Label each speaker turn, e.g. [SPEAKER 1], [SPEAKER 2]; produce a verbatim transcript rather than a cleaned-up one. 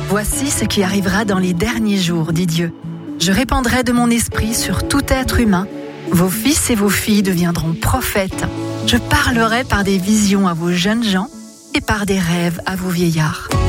[SPEAKER 1] Voici ce qui arrivera dans les derniers jours, dit Dieu. Je répandrai de mon esprit sur tout être humain. Vos fils et vos filles deviendront prophètes. Je parlerai par des visions à vos jeunes gens et par des rêves à vos vieillards.